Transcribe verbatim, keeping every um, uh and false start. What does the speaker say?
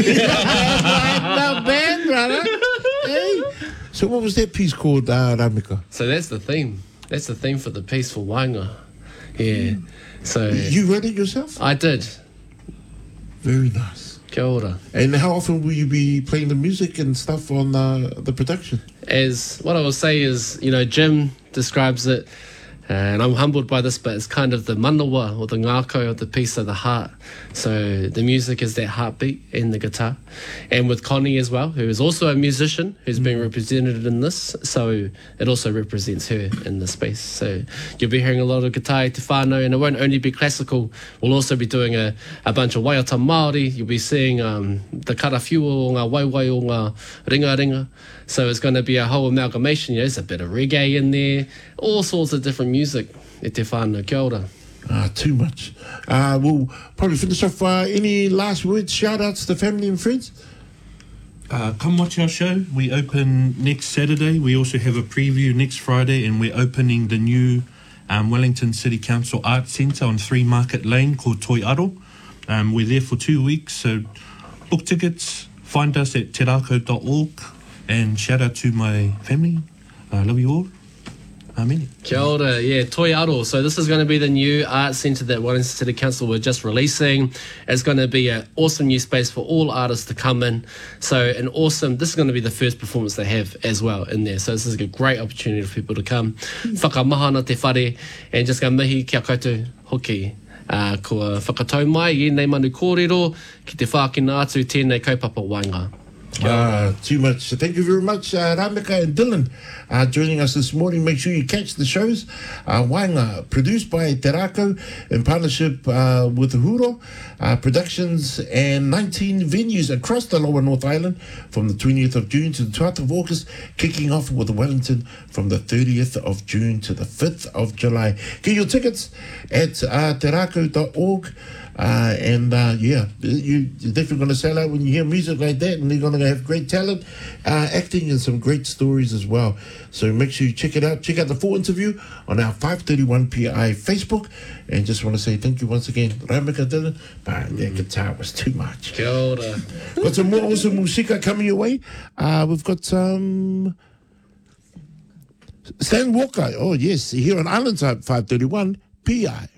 Not bad, brother. Hey. So what was that piece called, uh, Ramika? So that's the theme. That's the theme for the piece for Wainga. Yeah. So you wrote it yourself? I did. Very nice. Kia ora. And how often will you be playing the music and stuff on uh, the production? As what I will say is, you know, Jim describes it, and I'm humbled by this, but it's kind of the manawa or the ngako of the piece of the heart. So the music is that heartbeat in the guitar. And with Connie as well, who is also a musician, who's being represented in this. So it also represents her in the space. So you'll be hearing a lot of guitar te whānau, and it won't only be classical. We'll also be doing a, a bunch of waiata Māori. You'll be seeing um, the karawhiu o ngā waiwai o ngā ringa ringa. So it's going to be a whole amalgamation. You know, there's a bit of reggae in there, all sorts of different music. E te whānau, kia ora. Ah, too much. Uh, we'll probably finish off. Uh, any last words, shout-outs to family and friends? Uh, come watch our show. We open next Saturday. We also have a preview next Friday, and we're opening the new um, Wellington City Council Arts Centre on Three Market Lane called Toi Aro. Um, we're there for two weeks, so book tickets. Find us at te rako dot org. And shout out to my family. I love you all. Amen. Kia ora, yeah, Toi Aro. So this is going to be the new art centre that Wellington City Council were just releasing. It's going to be an awesome new space for all artists to come in. So an awesome, this is going to be the first performance they have as well in there. So this is a great opportunity for people to come. Whakamahana te whare, and just go mihi kia koutou hoki. Uh, kua whakatau mai, i nei manu kōrero, ki te whākina atu tēnei kaupapa Wainga. Uh, too much. Thank you very much, uh, Ramika and Dylan, uh, joining us this morning. Make sure you catch the shows. Uh, Wainga, produced by Te Rako in partnership uh, with Huro uh, Productions, and nineteen venues across the Lower North Island from the twentieth of June to the twelfth of August, kicking off with Wellington from the thirtieth of June to the fifth of July. Get your tickets at uh, te rako dot org. Uh, and uh, yeah, you, you're definitely going to sell out when you hear music like that, and they're going to have great talent, uh, acting, and some great stories as well. So make sure you check it out. Check out the full interview on our five thirty-one P I Facebook. And just want to say thank you once again, Ramika Dylan. But that guitar was too much. Kia ora. Got some more awesome musika coming your way. Uh, we've got some Stan Walker. Oh yes, here on Island Type five thirty-one P I.